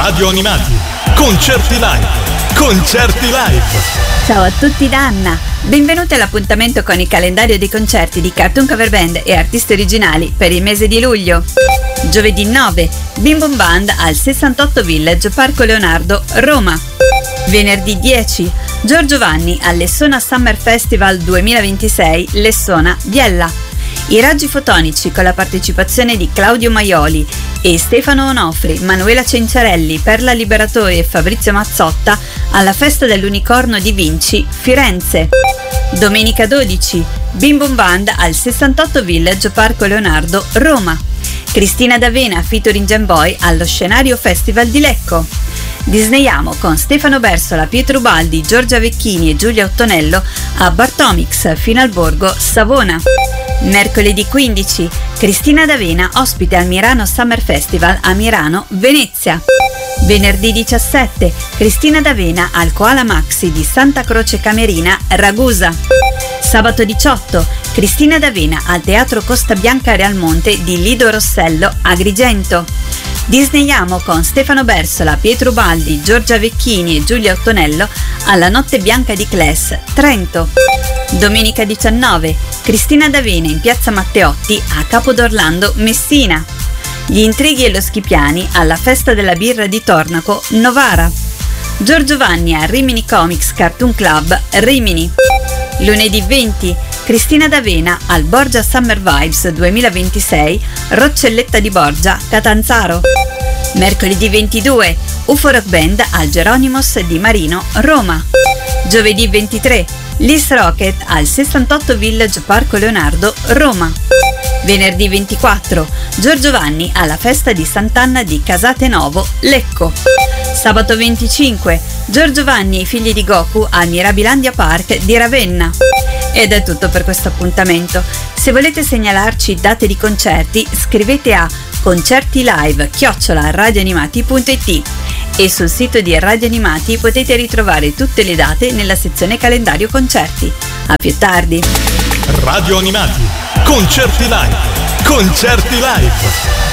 Radio Animati, concerti live, concerti live. Ciao a tutti da Anna, benvenuti all'appuntamento con il calendario dei concerti di Cartoon Cover Band e artisti originali per il mese di luglio. Giovedì 9, Bim Bum Band al 68 Village, Parco Leonardo, Roma. Venerdì 10, Giorgio Vanni al Lessona Summer Festival 2026, Lessona, Biella. I raggi fotonici con la partecipazione di Claudio Maioli e Stefano Onofri, Manuela Cenciarelli, Perla Liberatori e Fabrizio Mazzotta alla Festa dell'Unicorno di Vinci, Firenze. Domenica 12, Bim Bum Band al 68 Village, Parco Leonardo, Roma. Cristina D'Avena featuring Gemboy allo Scenario Festival di Lecco. Disneyiamo con Stefano Bersola, Pietro Ubaldi, Giorgia Vecchini e Giulia Ottonello a Bartomix, fino al Borgo, Savona. Mercoledì 15, Cristina D'Avena ospite al Mirano Summer Festival a Mirano, Venezia. Venerdì 17, Cristina D'Avena al Koala Maxi di Santa Croce Camerina, Ragusa. Sabato 18, Cristina D'Avena al Teatro Costa Bianca Realmonte di Lido Rossello, Agrigento. Disneyiamo con Stefano Bersola, Pietro Ubaldi, Giorgia Vecchini e Giulia Ottonello alla Notte Bianca di Cles, Trento. Domenica 19, Cristina D'Avena in Piazza Matteotti a Capodorlando, Messina. Gli Intrighi e lo Schipiani alla Festa della Birra di Tornaco, Novara. Giorgio Vanni a Rimini Comics Cartoon Club, Rimini. Lunedì 20, Cristina D'Avena al Borgia Summer Vibes 2026, Roccelletta di Borgia, Catanzaro. Mercoledì 22, UFO Rock Band al Geronimos di Marino, Roma. Giovedì 23, Lis Rocket al 68 Village, Parco Leonardo, Roma. Venerdì 24, Giorgio Vanni alla Festa di Sant'Anna di Casate Novo, Lecco. Sabato 25, Giorgio Vanni e i figli di Goku al Mirabilandia Park di Ravenna. Ed è tutto per questo appuntamento. Se volete segnalarci date di concerti, scrivete a concertilive@radioanimati.it e sul sito di Radio Animati potete ritrovare tutte le date nella sezione calendario concerti. A più tardi. Radio Animati, concerti live, concerti live.